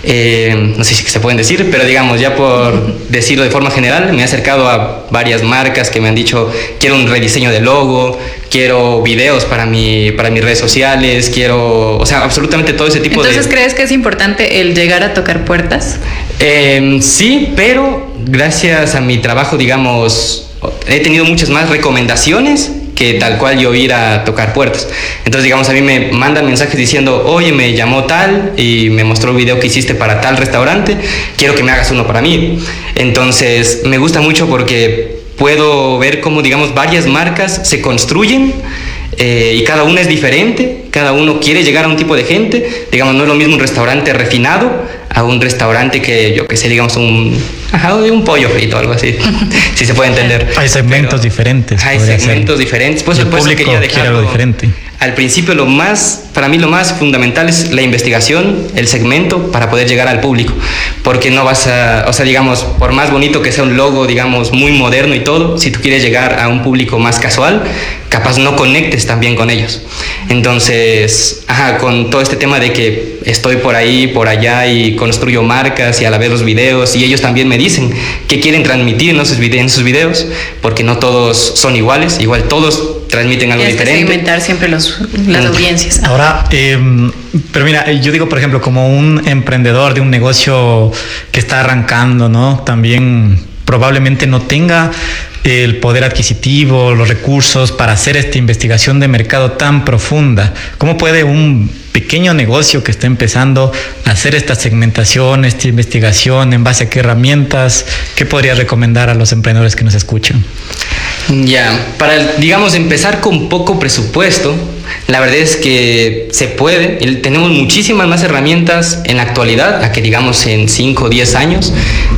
no sé si se pueden decir, pero digamos, ya por decirlo de forma general, me he acercado a varias marcas que me han dicho, quiero un rediseño de logo, quiero videos para mis redes sociales, quiero, o sea, absolutamente todo ese tipo de... Entonces, ¿crees que es importante el llegar a tocar puertas? Sí, pero gracias a mi trabajo, digamos, he tenido muchas más recomendaciones que tal cual yo ir a tocar puertas. Entonces, digamos, a mí me mandan mensajes diciendo, oye, me llamó tal y me mostró un video que hiciste para tal restaurante, quiero que me hagas uno para mí. Entonces, me gusta mucho porque puedo ver cómo, digamos, varias marcas se construyen y cada una es diferente, cada uno quiere llegar a un tipo de gente. Digamos, no es lo mismo un restaurante refinado a un restaurante que, yo que sé, digamos, un pollo frito o algo así, si se puede entender. Hay segmentos diferentes. Hay segmentos diferentes, pues el por eso público quería quiere dejarlo algo diferente. Al principio para mí lo más fundamental es la investigación, el segmento para poder llegar al público, porque no vas a, o sea, digamos, por más bonito que sea un logo, digamos, muy moderno y todo, si tú quieres llegar a un público más casual, capaz no conectes también con ellos. Entonces, con todo este tema de que estoy por ahí, por allá y construyo marcas y a la vez los videos, y ellos también me dicen qué quieren transmitir en sus videos, porque no todos son iguales, igual todos transmiten algo diferente. Tienes que segmentar siempre las audiencias. Ahora, pero mira, yo digo, por ejemplo, como un emprendedor de un negocio que está arrancando, ¿no? También probablemente no tenga el poder adquisitivo, los recursos para hacer esta investigación de mercado tan profunda. ¿Cómo puede un pequeño negocio que está empezando a hacer esta segmentación, esta investigación, en base a qué herramientas, qué podría recomendar a los emprendedores que nos escuchan? Ya, para, digamos, empezar con poco presupuesto, la verdad es que se puede. Tenemos muchísimas más herramientas en la actualidad, a que digamos en 5 o 10 años,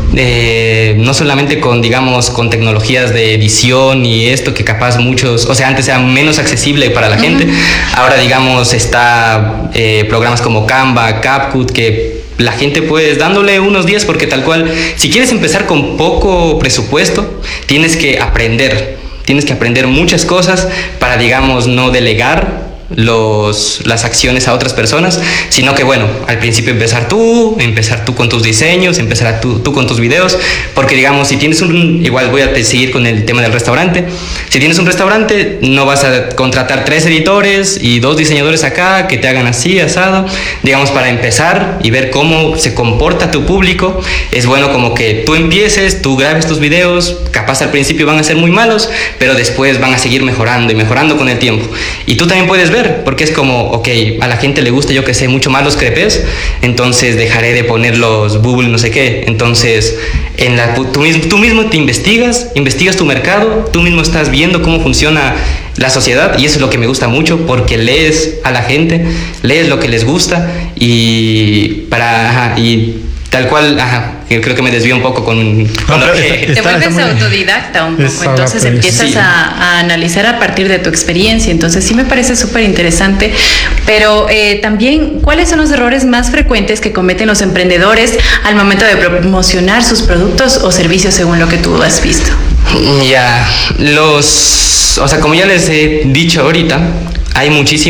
no solamente con, digamos, con tecnologías de edición y esto que capaz muchos, o sea, antes era menos accesible para la gente, ahora digamos está programas como Canva, CapCut, que la gente pues dándole unos días, porque tal cual, si quieres empezar con poco presupuesto, tienes que aprender muchas cosas para, digamos, no delegar las acciones a otras personas, sino que bueno, al principio empezar tú con tus diseños, empezar tú con tus videos, porque digamos, si tienes igual voy a seguir con el tema del restaurante, si tienes un restaurante no vas a contratar 3 editores y 2 diseñadores acá que te hagan así, asado, digamos, para empezar y ver cómo se comporta tu público, es bueno como que tú empieces, tú grabes tus videos, capaz al principio van a ser muy malos, pero después van a seguir mejorando y mejorando con el tiempo, y tú también puedes ver, porque es como, ok, a la gente le gusta, yo que sé, mucho más los crepes, entonces dejaré de poner los bubble no sé qué. Entonces tú mismo te investigas tu mercado, tú mismo estás viendo cómo funciona la sociedad, y eso es lo que me gusta mucho, porque lees a la gente, lees lo que les gusta y tal cual, creo que me desvío un poco con lo que... Te vuelves autodidacta un poco, entonces empiezas a analizar a partir de tu experiencia, entonces sí me parece súper interesante, pero también, ¿cuáles son los errores más frecuentes que cometen los emprendedores al momento de promocionar sus productos o servicios según lo que tú has visto? Ya, o sea, como ya les he dicho ahorita, hay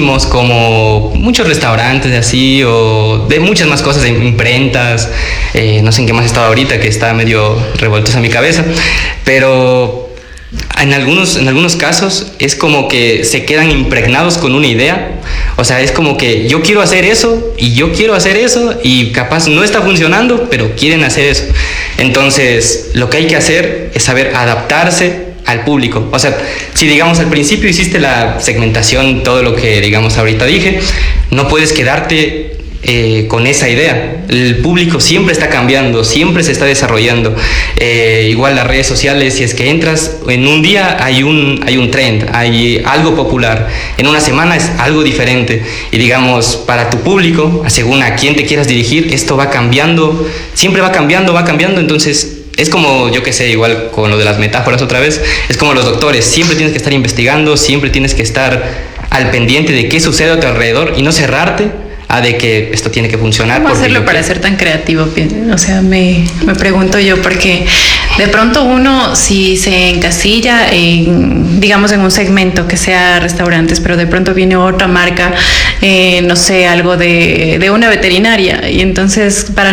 muchos restaurantes así, o de muchas más cosas, de imprentas, no sé en qué más he estado ahorita, que está medio revueltos a mi cabeza, pero en algunos casos es como que se quedan impregnados con una idea, o sea, es como que yo quiero hacer eso, y yo quiero hacer eso, y capaz no está funcionando, pero quieren hacer eso. Entonces, lo que hay que hacer es saber adaptarse al público. O sea, si digamos al principio hiciste la segmentación, todo lo que digamos ahorita dije, no puedes quedarte con esa idea. El público siempre está cambiando, siempre se está desarrollando. Igual las redes sociales, si es que entras, en un día hay un trend, hay algo popular, en una semana es algo diferente, y digamos, para tu público, según a quién te quieras dirigir, esto va cambiando, siempre va cambiando, entonces es como, yo que sé, igual con lo de las metáforas otra vez, es como los doctores, siempre tienes que estar investigando, siempre tienes que estar al pendiente de qué sucede a tu alrededor y no cerrarte de que esto tiene que funcionar. ¿Cómo hacerlo para ser tan creativo? O sea, me pregunto yo, porque de pronto uno, si se encasilla digamos, en un segmento que sea restaurantes, pero de pronto viene otra marca, no sé, algo de una veterinaria, y entonces para